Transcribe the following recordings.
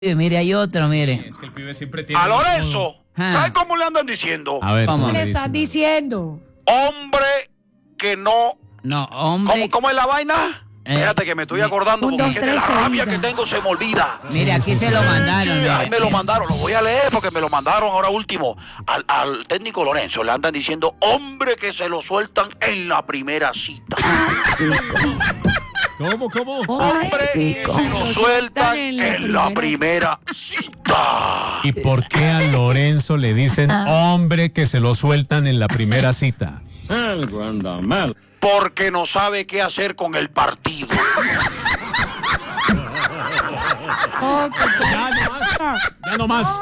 Mire, hay otro, mire. Es que el pibe siempre tiene... A Lorenzo, Ah. ¿sabes cómo le andan diciendo? A ver, ¿Cómo? ¿cómo le le están dicen? diciendo? Hombre que no... No, hombre. ¿Cómo es la vaina? Espérate que me estoy acordando Un, porque dos, es que de la tres, rabia seguida. que tengo se me olvida. Mire, aquí se lo mandaron. Ahí Mire. me lo mandaron, lo voy a leer porque me lo mandaron ahora último. Al técnico Lorenzo le andan diciendo, hombre que se lo sueltan en la primera cita. ¿Cómo? Hombre que se lo sueltan en la primera cita. ¿Y por qué a Lorenzo le dicen hombre que se lo sueltan en la primera cita? Algo anda mal. Porque no sabe qué hacer con el partido. Ya no más.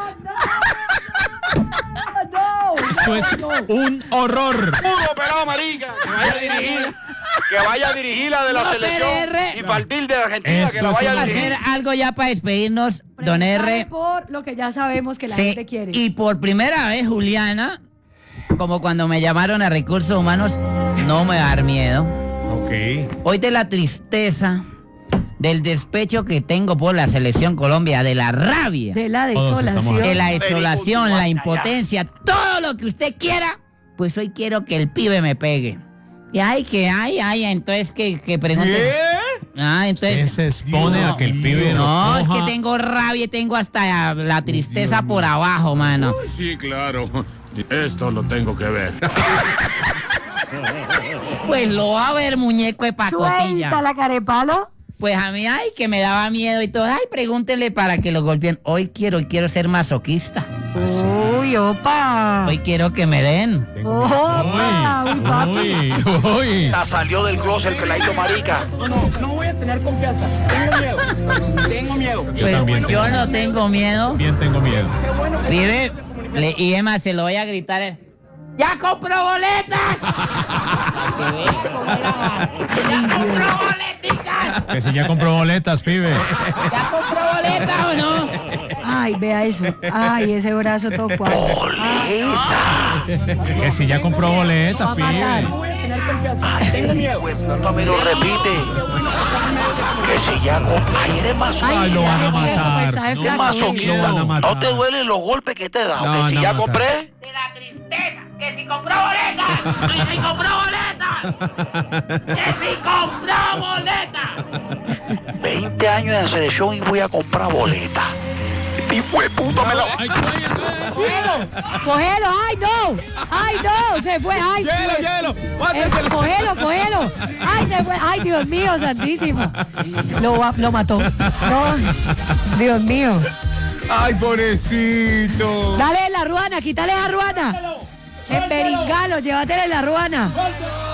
Esto es un horror. Puro operado, marica, que vaya a dirigir la de la No, selección pero R. infantil de Argentina, Esto que la es vaya a un- dirigir. Hacer algo ya para despedirnos, don R. Por lo que ya sabemos que la Sí, gente quiere. y por primera vez, Juliana, como cuando me llamaron a Recursos Humanos, no me va a dar miedo. Ok. Hoy de la tristeza, del despecho que tengo por la selección Colombia, de la rabia, De la Todos estamos desolación. de la Feliz desolación, último la año, impotencia, todo lo que usted quiera, pues hoy quiero que el pibe me pegue. Y entonces que pregunte. Ah, Él entonces. se expone a que el pibe No, lo es coja. que tengo rabia y tengo hasta la tristeza por abajo, mano. Sí, claro. Esto lo tengo que ver. Pues lo va a ver, muñeco de pacotilla. Suelta la carepalo. Pues a mí, que me daba miedo y todo. Ay, pregúntenle para que lo golpeen. Hoy quiero ser masoquista. Uy, opa. Hoy quiero que me den. Opa, uy, papi. Uy. Ya salió del closet el peladito marica. No voy a tener confianza. Tengo miedo. Pues también yo no tengo miedo. Bien tengo miedo. Vive. Y además se lo voy a gritar. ¡Ya compró boletas! ¡Ya compró boleticas! Que si ya compró boletas, pibe. ¿Ya compró boletas o no? Ay, vea eso. Ay, ese brazo todo cuadro. ¡Boleta! Que si ya compró boletas, Va a matar. pibe. No voy a tener confianza. Ay, güey, puta, me lo repite. Que si ya... Ay, eres masoquista. Ay, lo van a Ay, matar. pues, Eres Lo masoquista. van a matar. ¿No te duelen los golpes que te da? Lo Que van si a ya matar. compré... De la tristeza. Que si compró boletas. Que si compró boletas. Que si compró boletas. 20 años en la selección y voy a comprar boleta. Hijo de puta, me la... Cógelo. Ay, no. Ay, no. Se fue. Ay, ¡Hielo! Cógelo. Ay, se fue. Ay, Dios mío, santísimo. Lo mató. No. Dios mío. ¡Ay, pobrecito! Dale la ruana, quítale la ruana. En Beringalo, llévatele la ruana.